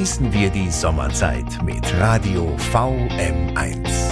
Genießen wir die Sommerzeit mit Radio VM1.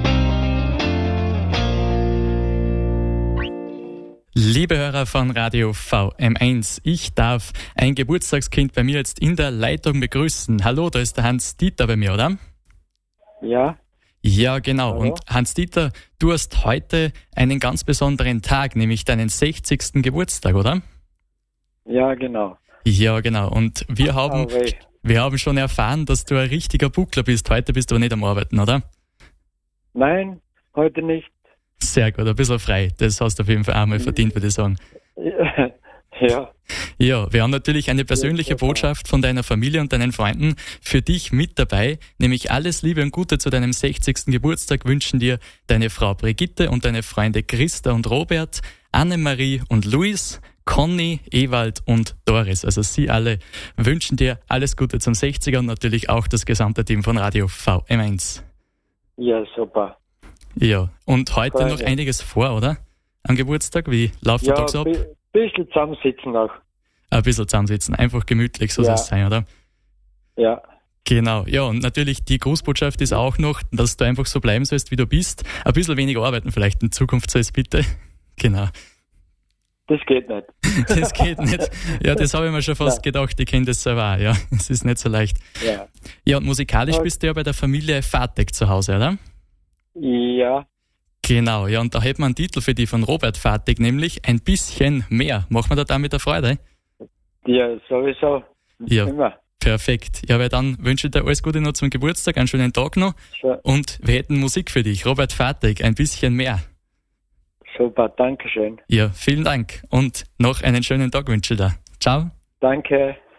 Liebe Hörer von Radio VM1, ich darf ein Geburtstagskind bei mir jetzt in der Leitung begrüßen. Hallo, da ist der Hans-Dieter bei mir, oder? Ja. Ja, genau. Hallo. Und Hans-Dieter, du hast heute einen ganz besonderen Tag, nämlich deinen 60. Geburtstag, oder? Ja, genau. Ja, genau. Und wir haben schon erfahren, dass du ein richtiger Buckler bist. Heute bist du aber nicht am Arbeiten, oder? Nein, heute nicht. Sehr gut, ein bisschen frei. Das hast du auf jeden Fall einmal verdient, würde ich sagen. Ja. Ja, wir haben natürlich eine persönliche Botschaft von deiner Familie und deinen Freunden für dich mit dabei, nämlich alles Liebe und Gute zu deinem 60. Geburtstag wünschen dir deine Frau Brigitte und deine Freunde Christa und Robert, Annemarie und Luis, Conny, Ewald und Doris. Also sie alle wünschen dir alles Gute zum 60er und natürlich auch das gesamte Team von Radio VM1. Ja, super. Ja, und heute noch einiges vor, oder? Am Geburtstag, wie läuft der Tag so ab? Ja, ein bisschen zusammensitzen auch. Ein bisschen zusammensitzen, einfach gemütlich, so soll es sein, oder? Ja. Genau, ja, und natürlich die Grußbotschaft ist auch noch, dass du einfach so bleiben sollst, wie du bist. Ein bisschen weniger arbeiten vielleicht in Zukunft sollst, bitte. Genau. Das geht nicht. Das geht nicht. Ja, das habe ich mir schon fast gedacht, ich kenne das selber auch, ja. Es ist nicht so leicht. Ja. Ja, und musikalisch bist du ja bei der Familie Vatek zu Hause, oder? Ja. Genau, ja, und da hätten wir einen Titel für die von Robert Vatek, nämlich Ein bisschen mehr. Machen wir da damit eine Freude? Ja, sowieso. Ja. Immer. Perfekt. Ja, weil dann wünsche ich dir alles Gute noch zum Geburtstag, einen schönen Tag noch. Schon. Und wir hätten Musik für dich. Robert Vatek, Ein bisschen mehr. Super, danke schön. Ja, vielen Dank. Und noch einen schönen Tag wünsche ich dir. Ciao. Danke.